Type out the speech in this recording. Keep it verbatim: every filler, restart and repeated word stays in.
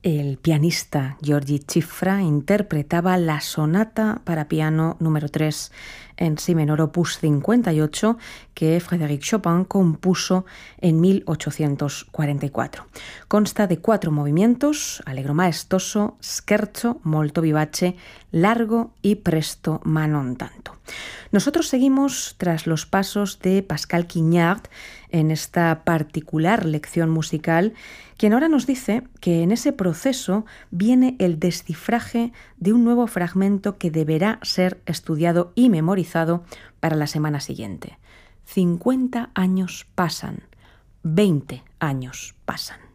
El pianista György Cifra interpretaba la sonata para piano número tres en si menor opus cincuenta y ocho que Frédéric Chopin compuso en mil ochocientos cuarenta y cuatro. Consta de cuatro movimientos: allegro maestoso, scherzo, molto vivace, largo y presto ma non tanto. Nosotros seguimos tras los pasos de Pascal Quignard en esta particular lección musical, quien ahora nos dice que en ese proceso viene el descifraje de un nuevo fragmento que deberá ser estudiado y memorizado para la semana siguiente. cincuenta años pasan, veinte años pasan.